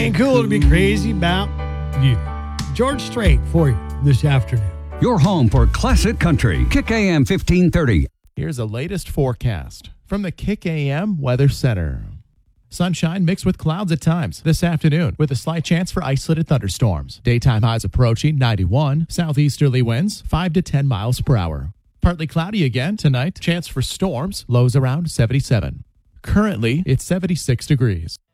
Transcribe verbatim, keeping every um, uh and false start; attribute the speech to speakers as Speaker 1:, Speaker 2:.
Speaker 1: Ain't cool to be crazy about you. George Strait for you this afternoon.
Speaker 2: Your home for classic country. Kick A M fifteen thirty.
Speaker 3: Here's the latest forecast from the Kick A M Weather Center. Sunshine mixed with clouds at times this afternoon with a slight chance for isolated thunderstorms. Daytime highs approaching ninety-one, southeasterly winds five to ten miles per hour. Partly cloudy again tonight, chance for storms, lows around seventy-seven. Currently, it's seventy-six degrees.